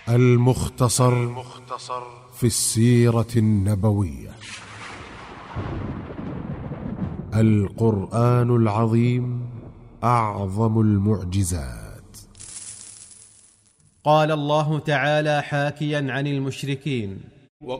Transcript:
المختصر في السيرة النبوية. القرآن العظيم أعظم المعجزات. قال الله تعالى حاكيا عن المشركين: